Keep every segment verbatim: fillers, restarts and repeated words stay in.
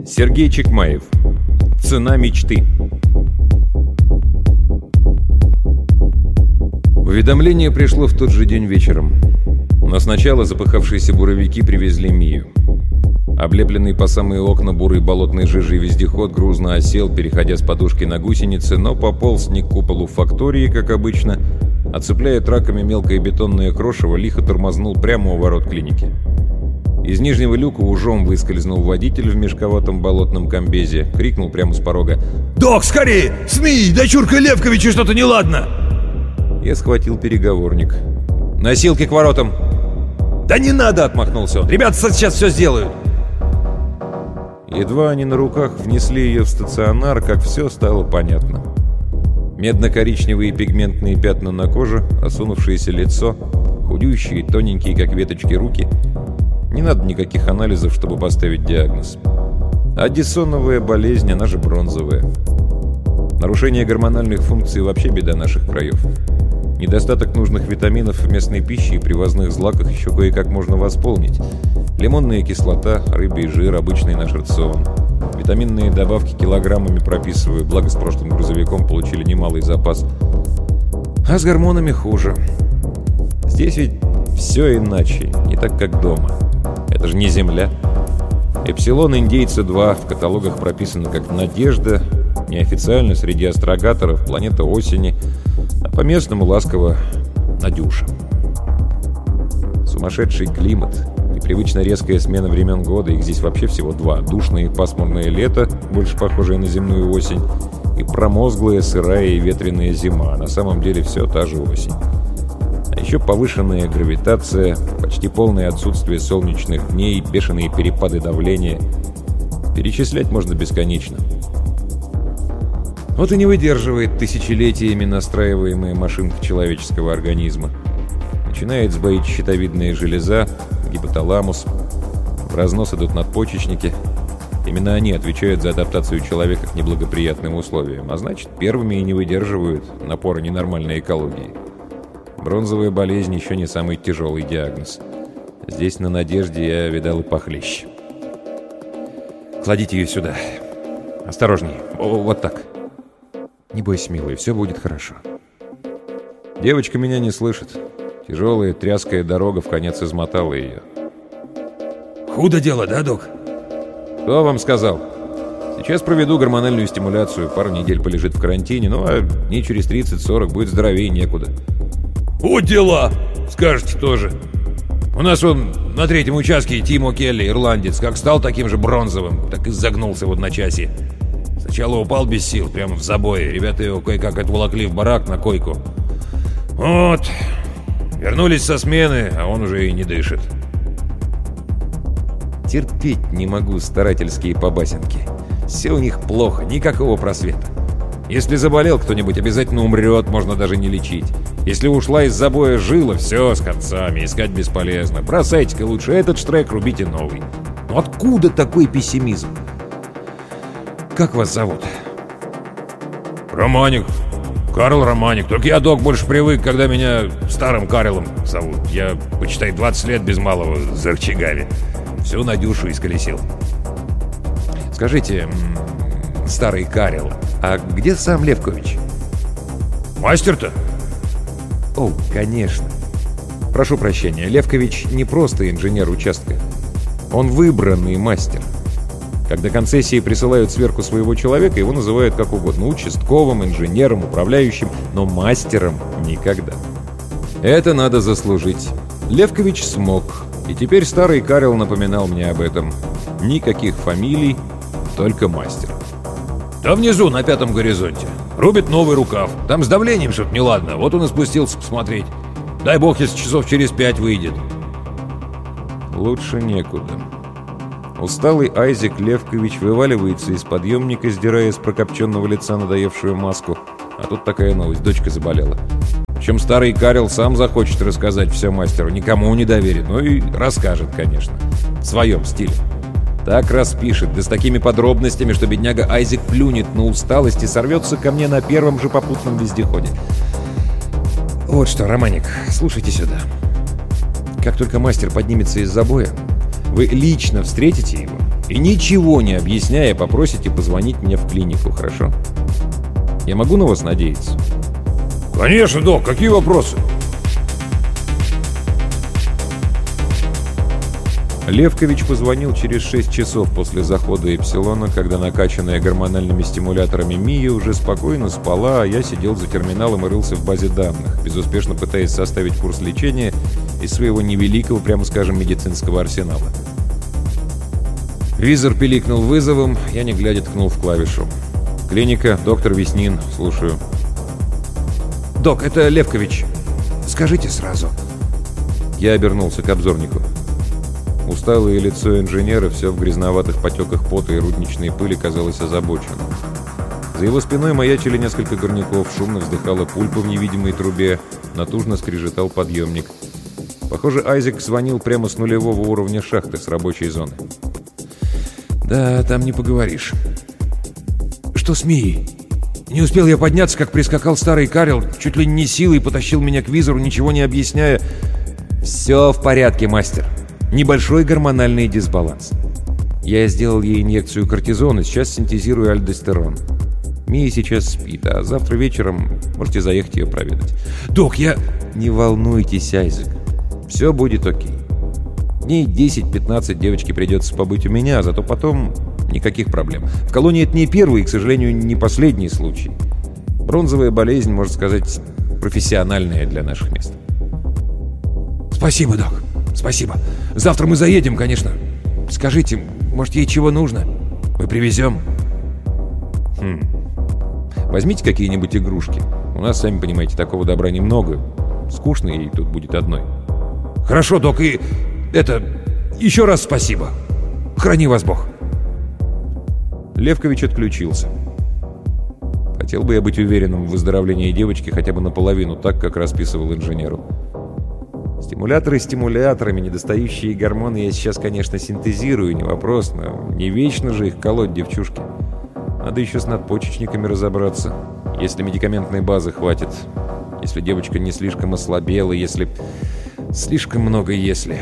Сергей Чекмаев. Цена мечты. Уведомление пришло в тот же день вечером. Но сначала запыхавшиеся буровики привезли Мию. Облепленный по самые окна бурой болотной жижей вездеход грузно осел, переходя с подушки на гусеницы, но пополз не к куполу фактории, как обычно, а цепляя траками мелкое бетонное крошево, лихо тормознул прямо у ворот клиники. Из нижнего люка ужом выскользнул водитель в мешковатом болотном комбезе, крикнул прямо с порога: «Док, скорее! СМИ! Дочурка Левковича что-то неладно!» Я схватил переговорник. «Носилки к воротам!» «Да не надо!» — отмахнулся он. «Ребята сейчас все сделают!» Едва они на руках внесли ее в стационар, как все стало понятно. Медно-коричневые пигментные пятна на коже, осунувшееся лицо, худющие, тоненькие, как веточки, руки. Не надо никаких анализов, чтобы поставить диагноз. Аддисоновая болезнь, она же бронзовая. Нарушение гормональных функций вообще беда наших краев. Недостаток нужных витаминов в местной пище и привозных злаках еще кое-как можно восполнить. Лимонная кислота, рыбий жир, обычный наш рацион. Витаминные добавки килограммами прописываю, благо с прошлым грузовиком получили немалый запас. А с гормонами хуже. Здесь ведь все иначе, не так, как дома. Это же не Земля. Эпсилон индейца два в каталогах прописано как «Надежда», неофициально среди астрогаторов «Планета осени», а по-местному ласково «Надюша». Сумасшедший климат, непривычно резкая смена времен года, их здесь вообще всего два: душное и пасмурное лето, больше похожее на земную осень, и промозглая, сырая и ветреная зима, а на самом деле все та же осень. А еще повышенная гравитация, почти полное отсутствие солнечных дней, бешеные перепады давления. Перечислять можно бесконечно. Вот и не выдерживает тысячелетиями настраиваемая машинка человеческого организма. Начинает сбоить щитовидная железа, гипоталамус. В разнос идут надпочечники. Именно они отвечают за адаптацию человека к неблагоприятным условиям, а значит, первыми и не выдерживают напора ненормальной экологии. Бронзовая болезнь еще не самый тяжелый диагноз. Здесь, на Надежде, я видал и похлеще. Кладите ее сюда. Осторожней. О, вот так. Не бойся, милый, все будет хорошо. Девочка меня не слышит. Тяжелая тряская дорога в конец измотала ее. Худо дело, да, док? Кто вам сказал? Сейчас проведу гормональную стимуляцию. Пару недель полежит в карантине, ну а дней через тридцать-сорок будет здоровее некуда. Вот дела! Скажете тоже. У нас он на третьем участке Тимо Келли, ирландец, как стал таким же бронзовым, так и загнулся в одночасье. Сначала упал без сил, прямо в забое. Ребята его кое-как отволокли в барак на койку. Вот. Вернулись со смены, а он уже и не дышит. Терпеть не могу старательские побасенки. Все у них плохо, никакого просвета. Если заболел кто-нибудь, обязательно умрет, можно даже не лечить. Если ушла из забоя жила, все с концами, искать бесполезно. Бросайте-ка лучше этот штрек, рубите новый. Ну откуда такой пессимизм? Как вас зовут? Романик. Карл Романик. Только я, док, больше привык, когда меня старым Карлом зовут. Я, почитай, двадцать лет без малого за рычагами. Всю Надюшу исколесил. Скажите, старый Карл, а где сам Левкович? Мастер-то? О, конечно. Прошу прощения, Левкович не просто инженер участка. Он выбранный мастер. Когда концессии присылают сверху своего человека, его называют как угодно: участковым, инженером, управляющим, но мастером никогда. Это надо заслужить. Левкович смог, и теперь старый Карл напоминал мне об этом. Никаких фамилий, только мастер. Там внизу, на пятом горизонте, рубит новый рукав. Там с давлением что-то неладно, вот он и спустился посмотреть. Дай бог, если часов через пять выйдет. Лучше некуда. Усталый Айзек Левкович вываливается из подъемника, сдирая с прокопченного лица надоевшую маску. А тут такая новость: дочка заболела. Причем старый Карл сам захочет рассказать все мастеру, никому не доверит. Ну и расскажет, конечно, в своем стиле. Так распишет, да с такими подробностями, что бедняга Айзек плюнет на усталость и сорвется ко мне на первом же попутном вездеходе. Вот что, Романик, слушайте сюда. Как только мастер поднимется из забоя, вы лично встретите его И ничего не объясняя, попросите позвонить мне в клинику, хорошо? Я могу на вас надеяться? Конечно, док, какие вопросы? Левкович позвонил через шесть часов после захода Эпсилона, когда накачанная гормональными стимуляторами Мия уже спокойно спала, а я сидел за терминалом и рылся в базе данных, безуспешно пытаясь составить курс лечения из своего невеликого, прямо скажем, медицинского арсенала. Визор пиликнул вызовом, я не глядя ткнул в клавишу. «Клиника, доктор Веснин, слушаю». «Док, это Левкович. Скажите сразу». Я обернулся к обзорнику. Усталое лицо инженера, все в грязноватых потеках пота и рудничной пыли, казалось озабоченным. За его спиной маячили несколько горняков, шумно вздыхала пульпа в невидимой трубе, натужно скрежетал подъемник. Похоже, Айзек звонил прямо с нулевого уровня шахты, с рабочей зоны. «Да, там не поговоришь». «Что с Мией? Не успел я подняться, как прискакал старый Карел, чуть ли не силой потащил меня к визору, ничего не объясняя». «Все в порядке, мастер. Небольшой гормональный дисбаланс. Я сделал ей инъекцию кортизона, сейчас синтезирую альдостерон. Мия сейчас спит, а завтра вечером можете заехать ее проведать». «Док, я...» «Не волнуйтесь, Айзек. Все будет окей. Дней десять-пятнадцать девочке придется побыть у меня, зато потом никаких проблем. В колонии это не первый и, к сожалению, не последний случай. Бронзовая болезнь, можно сказать, профессиональная для наших мест». «Спасибо, док. Спасибо. Завтра мы заедем, конечно. Скажите, может, ей чего нужно? Мы привезем». Хм. Возьмите какие-нибудь игрушки. У нас, сами понимаете, такого добра немного. Скучно ей тут будет одной». «Хорошо, док, и это... еще раз спасибо. Храни вас Бог». Левкович отключился. Хотел бы я быть уверенным в выздоровлении девочки хотя бы наполовину, так, как расписывал инженеру. Стимуляторы стимуляторами, недостающие гормоны я сейчас, конечно, синтезирую, не вопрос, но не вечно же их колоть девчушке. Надо еще с надпочечниками разобраться, если медикаментной базы хватит, если девочка не слишком ослабела, если... Слишком много «если».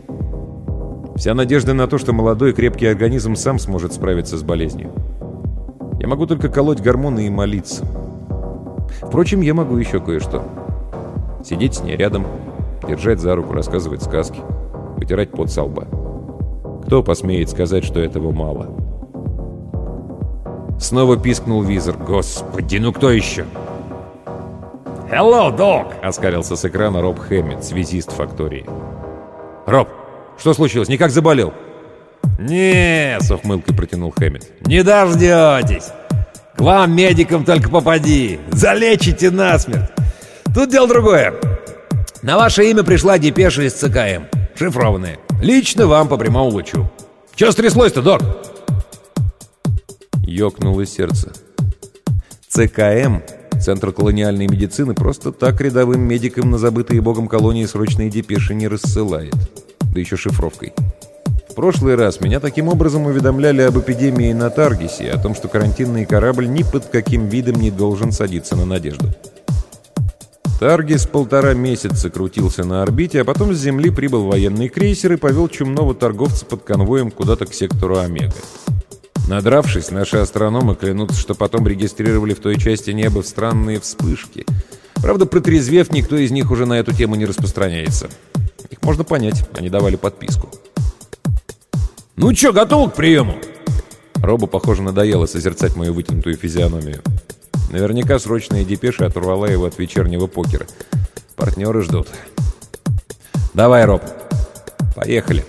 Вся надежда на то, что молодой крепкий организм сам сможет справиться с болезнью. Я могу только колоть гормоны и молиться. Впрочем, я могу еще кое-что. Сидеть с ней рядом, держать за руку, рассказывать сказки, вытирать пот со лба. Кто посмеет сказать, что этого мало? Снова пискнул визор. Господи, ну кто еще? «Hello, док!» — оскалился с экрана Роб Хэммит, связист фактории. «Роб, что случилось? Никак заболел?» «Не, — с ухмылкой протянул Хэммит, — не дождетесь. К вам, медикам, только попади. Залечите насмерть. Тут дело другое. На ваше имя пришла депеша из ЦКМ. Шифрованная. Лично вам по прямому лучу. Че стряслось-то, док?» Ёкнуло сердце. ЦКМ, Центр колониальной медицины, просто так рядовым медикам на забытые богом колонии срочные депеши не рассылает. Да еще шифровкой. В прошлый раз меня таким образом уведомляли об эпидемии на Таргисе, о том, что карантинный корабль ни под каким видом не должен садиться на Надежду. Таргис полтора месяца крутился на орбите, а потом с Земли прибыл военный крейсер и повел чумного торговца под конвоем куда-то к сектору Омега. Надравшись, наши астрономы клянутся, что потом регистрировали в той части неба странные вспышки. Правда, протрезвев, никто из них уже на эту тему не распространяется. Их можно понять, они давали подписку. «Ну чё, готов к приему?» Робу, похоже, надоело созерцать мою вытянутую физиономию. Наверняка срочная депеша оторвала его от вечернего покера. Партнеры ждут. «Давай, Роб, поехали».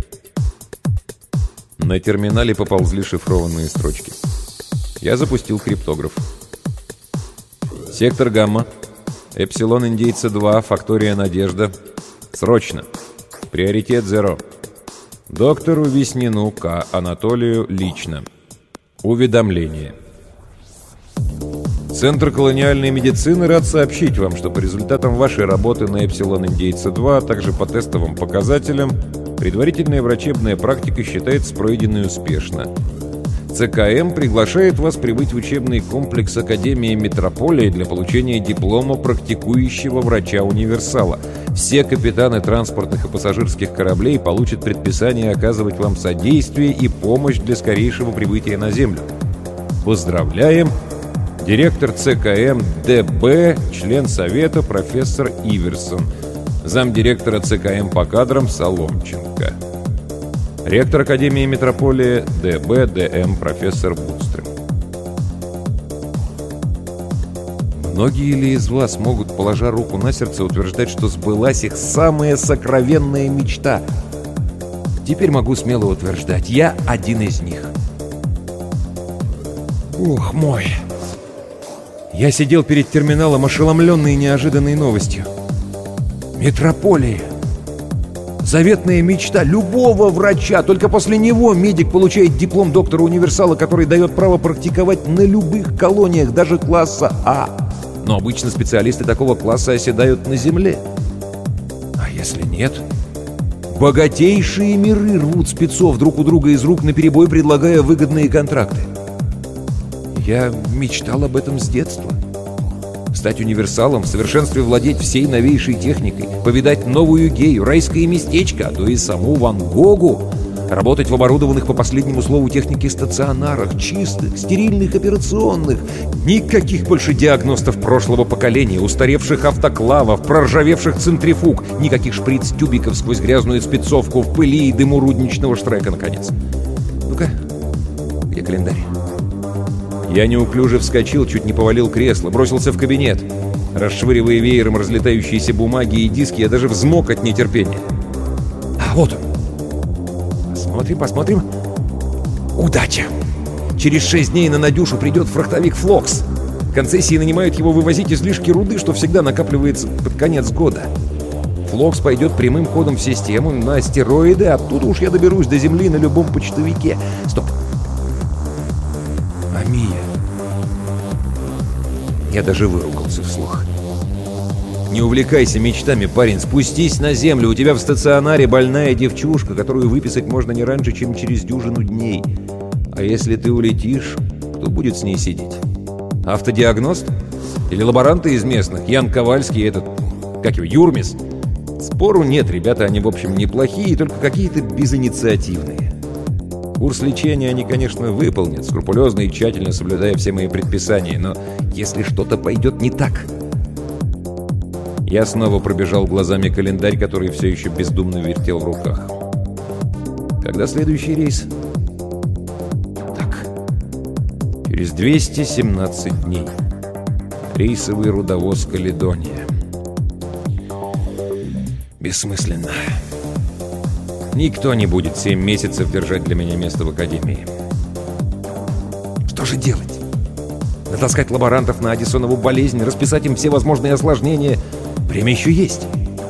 На терминале поползли шифрованные строчки. Я запустил криптограф. «Сектор Гамма. Эпсилон Индейца два. Фактория Надежда. Срочно. Приоритет зеро. Доктору Веснину К. Анатолию лично. Уведомление. Центр колониальной медицины рад сообщить вам, что по результатам вашей работы на Эпсилон Индейца два, а также по тестовым показателям, предварительная врачебная практика считается пройденной успешно. ЦКМ приглашает вас прибыть в учебный комплекс Академии Метрополии для получения диплома практикующего врача-универсала. все капитаны транспортных и пассажирских кораблей получат предписание оказывать вам содействие и помощь для скорейшего прибытия на Землю. Поздравляем! Директор ЦКМ ДБ, член Совета профессор Иверсон, замдиректора ЦКМ по кадрам Соломченко, ректор Академии Метрополии ДБ ДМ профессор Будстрем. Многие ли из вас могут, положа руку на сердце, утверждать, что сбылась их самая сокровенная мечта? Теперь могу смело утверждать, я один из них. Ух мой! Я сидел перед терминалом, ошеломленный неожиданной новостью. Метрополия. Заветная мечта любого врача. Только после него медик получает диплом доктора универсала, который дает право практиковать на любых колониях, даже класса А. Но обычно специалисты такого класса оседают на земле. А если нет? Богатейшие миры рвут спецов друг у друга из рук наперебой, предлагая выгодные контракты. Я мечтал об этом с детства. Стать универсалом, в совершенстве владеть всей новейшей техникой, повидать новую гею, райское местечко, а то и саму Ван Гогу, работать в оборудованных по последнему слову техники стационарах, чистых, стерильных операционных, никаких больше диагностов прошлого поколения, устаревших автоклавов, проржавевших центрифуг, никаких шприц-тюбиков сквозь грязную спецовку в пыли и дыму рудничного штрека, наконец. Ну-ка, где календарь? Я неуклюже вскочил, чуть не повалил кресло, бросился в кабинет. Расшвыривая веером разлетающиеся бумаги и диски, я даже взмок от нетерпения. А, вот он. Посмотрим, посмотрим. Удача! Через шесть дней на Надюшу придет фрахтовик «Флокс». Концессии нанимают его вывозить излишки руды, что всегда накапливается под конец года. «Флокс» пойдет прямым ходом в систему на астероиды, оттуда уж я доберусь до Земли на любом почтовике. Стоп! Мия. Я даже выругался вслух. Не увлекайся мечтами, парень, спустись на землю. У тебя в стационаре больная девчушка, которую выписать можно не раньше, чем через дюжину дней. А если ты улетишь, кто будет с ней сидеть? Автодиагност? Или лаборанты из местных? Ян Ковальский и этот, как его, Юрмис? Спору нет, ребята, они, в общем, неплохие, только какие-то безинициативные. Курс лечения они, конечно, выполнят, скрупулезно и тщательно соблюдая все мои предписания, но если что-то пойдет не так... Я снова пробежал глазами календарь, который все еще бездумно вертел в руках. Когда следующий рейс? Так, через двести семнадцать дней. Рейсовый рудовоз «Каледония». Бессмысленно. Никто не будет семь месяцев держать для меня место в академии. Что же делать? Натаскать лаборантов на Аддисонову болезнь, расписать им все возможные осложнения. Время еще есть.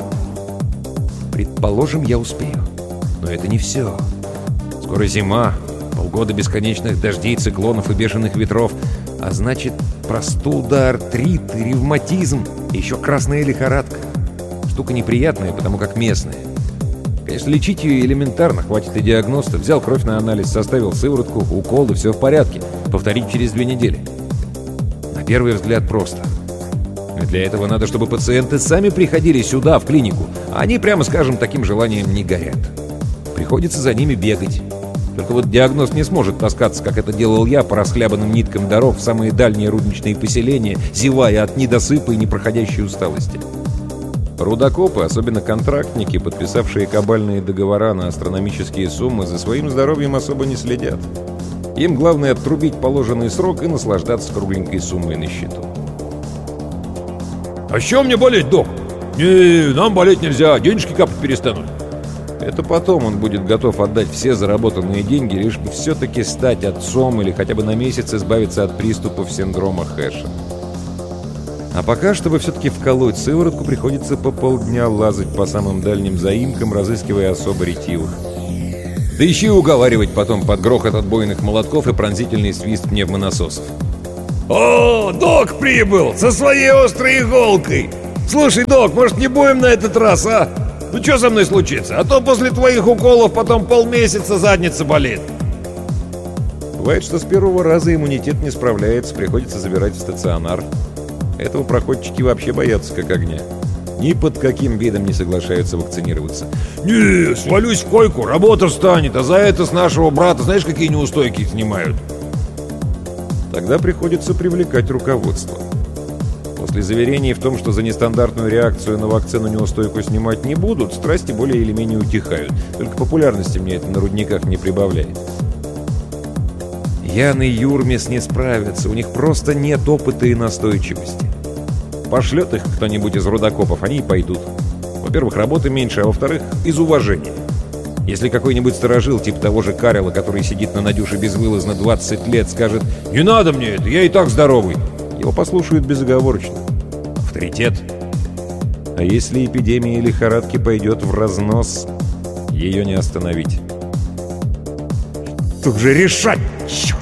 Предположим, я успею. Но это не все. Скоро зима, полгода бесконечных дождей, циклонов и бешеных ветров. А значит, простуда, артрит, ревматизм и еще красная лихорадка. Штука неприятная, потому как местная. Конечно, лечить ее элементарно, хватит и диагноста. Взял кровь на анализ, составил сыворотку, укол, и все в порядке. Повторить через две недели. На первый взгляд просто. Но для этого надо, чтобы пациенты сами приходили сюда, в клинику. А они, прямо скажем, таким желанием не горят. Приходится за ними бегать. Только вот диагноз не сможет таскаться, как это делал я, по расхлябанным ниткам дорог в самые дальние рудничные поселения, зевая от недосыпа и непроходящей усталости. Рудокопы, особенно контрактники, подписавшие кабальные договора на астрономические суммы, за своим здоровьем особо не следят. Им главное отрубить положенный срок и наслаждаться кругленькой суммой на счету. «А с чем мне болеть, док? Не, нам болеть нельзя, денежки капать перестанут». Это потом он будет готов отдать все заработанные деньги, лишь бы все-таки стать отцом или хотя бы на месяц избавиться от приступов синдрома Хэша. А пока, чтобы все-таки вколоть сыворотку, приходится по полдня лазать по самым дальним заимкам, разыскивая особо ретивых. Да еще и уговаривать потом под грохот отбойных молотков и пронзительный свист пневмонасосов. «О, док прибыл! Со своей острой иголкой! Слушай, док, может, не будем на этот раз, а? Ну что со мной случится? А то после твоих уколов потом полмесяца задница болит». Бывает, что с первого раза иммунитет не справляется, приходится забирать в стационар. Этого проходчики вообще боятся как огня. Ни под каким видом не соглашаются вакцинироваться. «Не, свалюсь в койку, работа встанет, а за это с нашего брата знаешь, какие неустойки снимают?» Тогда приходится привлекать руководство. После заверений в том, что за нестандартную реакцию на вакцину неустойку снимать не будут, страсти более или менее утихают. Только популярности мне это на рудниках не прибавляет. Ян и Юрмис не справятся, у них просто нет опыта и настойчивости. Пошлет их кто-нибудь из рудокопов, они и пойдут. Во-первых, работы меньше, а во-вторых, из уважения. Если какой-нибудь сторожил, типа того же Карела, который сидит на Надюше безвылазно двадцать лет, скажет «Не надо мне это, я и так здоровый», его послушают безоговорочно. Авторитет. А если эпидемия лихорадки пойдет в разнос, ее не остановить. Тут же решать, черт!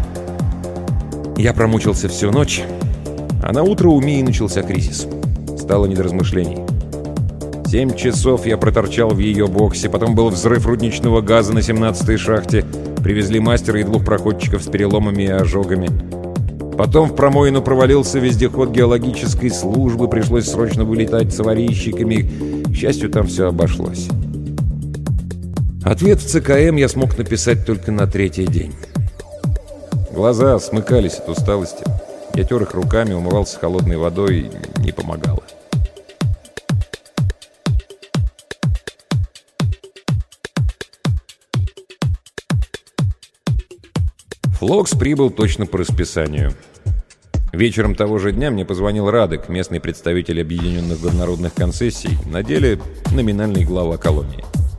Я промучился всю ночь, а на утро у Мии начался кризис. Стало не до размышлений. Семь часов я проторчал в ее боксе, потом был взрыв рудничного газа на семнадцатой шахте, привезли мастера и двух проходчиков с переломами и ожогами. Потом в промоину провалился вездеход геологической службы, пришлось срочно вылетать с аварийщиками. К счастью, там все обошлось. Ответ в ЦКМ я смог написать только на третий день. Глаза смыкались от усталости. Я тер их руками, умывался холодной водой, не помогало. Флокс прибыл точно по расписанию. Вечером того же дня мне позвонил Радек, местный представитель Объединенных горнорудных концессий, на деле номинальный глава колонии.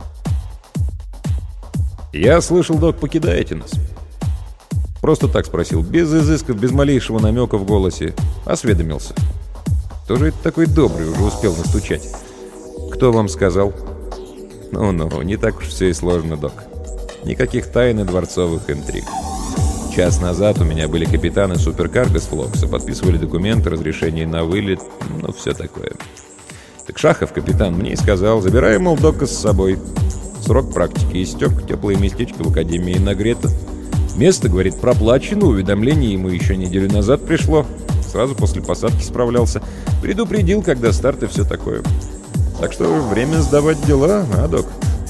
«Я слышал, док, покидаете нас?» Просто так спросил, без изысков, без малейшего намека в голосе. Осведомился. Кто же это такой добрый, уже успел настучать? «Кто вам сказал?» «Ну-ну, не так уж все и сложно, док. Никаких тайн и дворцовых интриг. Час назад у меня были капитаны суперкарго с Флокса, подписывали документы, разрешение на вылет, ну, все такое. Так Шахов, капитан, мне и сказал, забираем, мол, дока с собой. Срок практики истек, теплое местечко в академии нагрето. Место, говорит, проплачено, уведомление ему еще неделю назад пришло. Сразу после посадки справлялся. Предупредил, когда старт и все такое. Так что время сдавать дела, а, док?»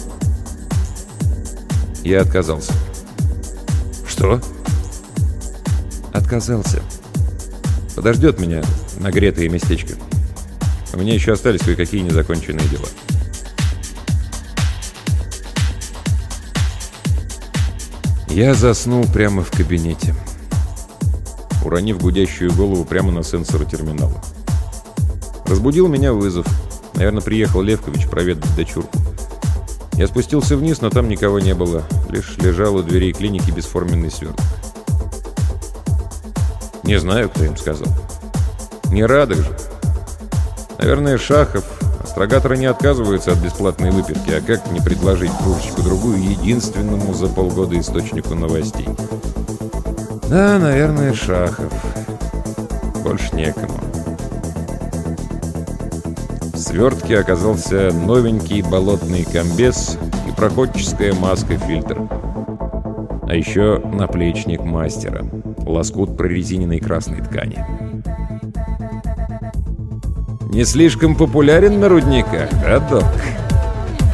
Я отказался. «Что?» «Отказался. Подождет меня нагретое местечко. У меня еще остались кое-какие незаконченные дела». Я заснул прямо в кабинете, уронив гудящую голову прямо на сенсоры терминала. Разбудил меня вызов. Наверное, приехал Левкович проведать дочурку. Я спустился вниз, но там никого не было. Лишь лежал у дверей клиники бесформенный сверток. Не знаю, кто им сказал. Не Радек же. Наверное, Шахов. Астрогаторы не отказываются от бесплатной выпивки, а как не предложить кружечку-другую единственному за полгода источнику новостей? Да, наверное, Шахов. Больше некому. В свертке оказался новенький болотный комбез и проходческая маска-фильтр. А еще наплечник мастера. Лоскут прорезиненной красной ткани. Не слишком популярен на рудниках, да, док?